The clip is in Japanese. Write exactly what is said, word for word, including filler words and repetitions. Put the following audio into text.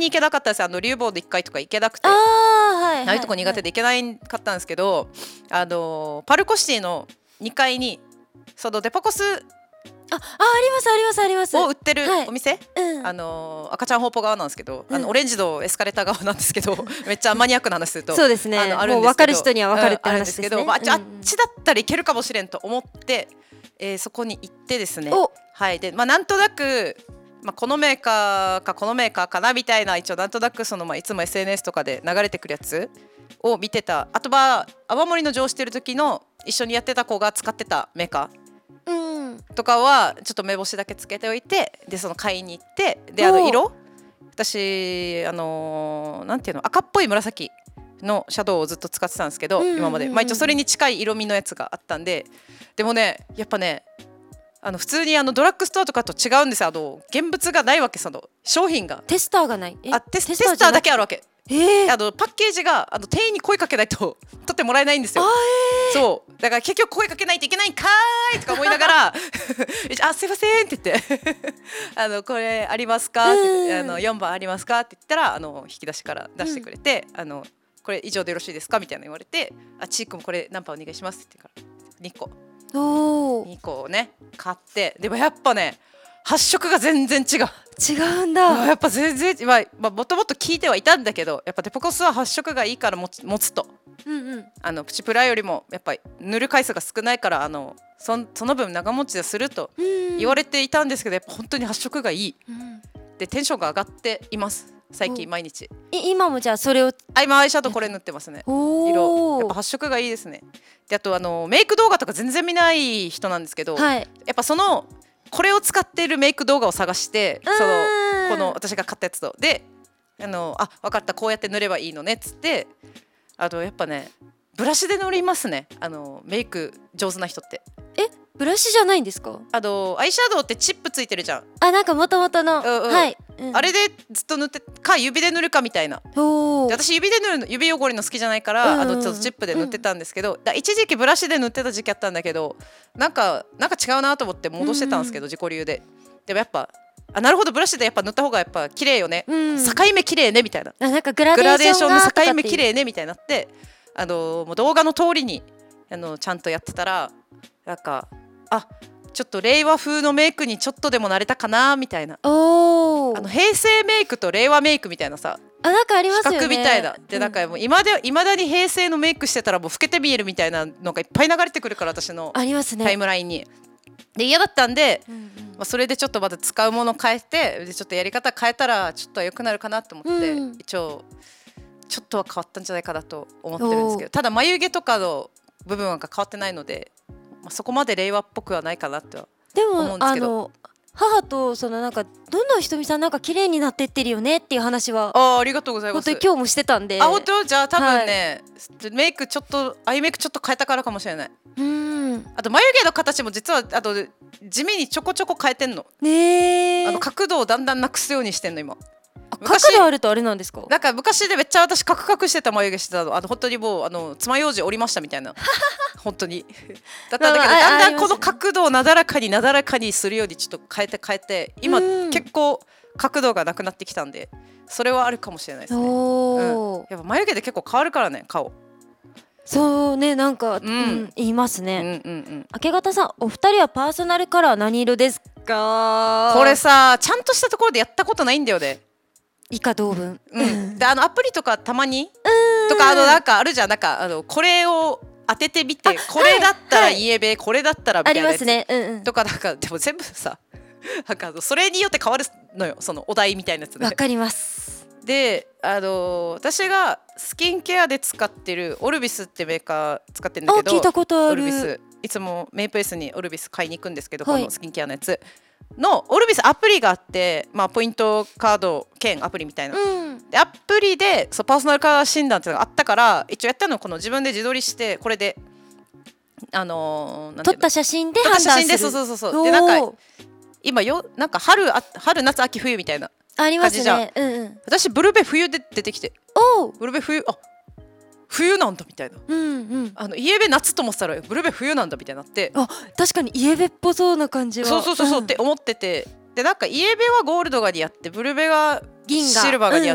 に行けなかったんですよ。あの竜坊でいっかいとか行けなくて、 あー、はいはい、 ああいうとこ苦手で行けないかったんですけど、あのパルコシティのにかいにそのデパコスあ、あ、ありますありますありますを売ってるはいお店、 うん、 あの赤ちゃんホーポ側なんですけど、 うんあのオレンジのエスカレーター側なんですけどめっちゃマニアックな話するとそうですね、 あのあるんもうですけど、 分かる人には分かるってうんあるん話ですね、 ですけど、まあ、あっちうんあっちだったらいけるかもしれんと思って、えーそこに行ってですね、 お、 はいでまあ、なんとなく、まあ、このメーカーかこのメーカーかなみたいな、一応なんとなくその、まあ、いつも エスエヌエス とかで流れてくるやつを見てた。あとは泡盛の上してる時の一緒にやってた子が使ってたメーカうん、 ーとかはちょっと目星だけつけておいて、でその買いに行って、であのお色、私あのーなんていうの、赤っぽい紫のシャドウをずっと使ってたんですけど、 うんうんうん今まで、まあ、一応それに近い色味のやつがあったんで、でもねやっぱね、あの普通にあのドラッグストアとかと違うんですよ。あの現物がないわけ、その商品がテスターがないえあテステスターだけあるわけ。 えー、 あのパッケージがあの店員に声かけないと取ってもらえないんですよ。そうだから結局声かけないといけないんかーいとか思いながらあすいませんって言ってあのこれありますかって言って、あのよんばんありますかって言ったら、あの引き出しから出してくれて、うん、あのこれ以上でよろしいですかみたいな言われて、あチークもこれ何パンお願いしますって言ってからにこおにこをね買って、でもやっぱね発色が全然違う。 違うんだ。 やっぱ全然、まあまあ、もともと聞いてはいたんだけど、やっぱデポコスは発色がいいから持つ、持つと、 うんうん、 あのプチプラよりもやっぱり塗る回数が少ないから、あの そ, その分長持ちすると言われていたんですけど、やっぱ本当に発色がいい、うん、でテンションが上がっています最近毎日。 い今もじゃあそれをあ今アイシャドウこれ塗ってますね。色やっぱ発色がいいですね。であとあのメイク動画とか全然見ない人なんですけど、はい、やっぱそのこれを使っているメイク動画を探して、そのこの私が買ったやつとで、あのあ分かったこうやって塗ればいいのねっつって、あとやっぱねブラシで塗りますね、あのメイク上手な人って。 えブラシじゃないんですか？ あのアイシャドウってチップついてるじゃん。 あなんかもともとの、うんうん、はい、 うん、あれでずっと塗ってか指で塗るかみたいな。で私指で塗るの指汚れの好きじゃないから、うんうん、あのちょっとチップで塗ってたんですけど、うん、だ一時期ブラシで塗ってた時期あったんだけど、なんかなんか違うなと思って戻してたんですけど、うんうん、自己流で。でもやっぱあなるほどブラシでやっぱ塗った方がやっぱ綺麗よね、うん、境目綺麗ねみたいな、 あなんかグラデーションの境目綺麗ねみたいになって、あのもう動画の通りにあのちゃんとやってたら、なんかあちょっと令和風のメイクにちょっとでも慣れたかなみたいな。おあの平成メイクと令和メイクみたいなさ、 あなんかありますよね、 比較みたいな。でなんかもう今で今だに平成のメイクしてたらもう老けて見えるみたいなのがいっぱい流れてくるから、私のタイムラインに。で嫌だったんで、うんうんまあ、それでちょっとまた使うもの変えて、でちょっとやり方変えたらちょっと良くなるかなと思って、うん、一応ちょっとは変わったんじゃないかなと思ってるんですけど、ただ眉毛とかの部分は変わってないので、まあ、そこまで令和っぽくはないかなとは思うんですけど。でもあの母とそのなんかどんどんひとみさんなんか綺麗になってってるよねっていう話はあありがとうございます。 本当に今日もしてたんで。 あ本当じゃあ多分ね、はい、メイクちょっとアイメイクちょっと変えたからかもしれない。うんあと眉毛の形も実はあと地味にちょこちょこ変えてんの。ねあの角度をだんだんなくすようにしてんの今。 角度あるとあれなんですか？ なんか昔でめっちゃ私カクカクしてた眉毛してたの、あの本当にもうあの爪楊枝折りましたみたいな本当にだったんだけど、だんだんこの角度をなだらかになだらかにするようにちょっと変えて変えて、今結構角度がなくなってきたんで、それはあるかもしれないですね。うん、やっぱ眉毛で結構変わるからね顔。 そうねなんか、うんうん、言いますね、うんうんうん、明け方さんお二人はパーソナルカラー何色ですか？ これさちゃんとしたところでやったことないんだよね。 以下同文、 うん、であのアプリとかたまにとかあのなんかあるじゃん、なんかあのこれを当ててみてこれだったらイエベ、はい、これだったらみたいなやつありますね、うんうん、とかなんかでも全部さなんかそれによって変わるのよ、そのお題みたいなやつで。 わかります。 であの私がスキンケアで使ってるオルビスってメーカー使ってるんだけど、 聞いたことある。 オルビスいつもメイプレスにオルビス買いに行くんですけど、はい、このスキンケアのやつのオルビスアプリがあって、まあ、ポイントカード兼アプリみたいな、うん、でアプリでそうパーソナルカラー診断っていうのがあったから、一応やったのこの自分で自撮りしてこれであのー、なんていうの撮った写真で判断する。 撮った写真でそうそうそうそうでなんか今よなんか春あ春夏秋冬みたいなありますね、うんうん、 私ブルベ冬で出てきて、おブルベ冬あ冬なんだみたいな、うんうん、あのイエベ夏と思ってたらブルベ冬なんだみたいになって、 あ確かにイエベっぽそうな感じはそうそうそうそう、うん、って思ってて、でなんかイエベはゴールドが似合ってブルベがシルバーが似合って、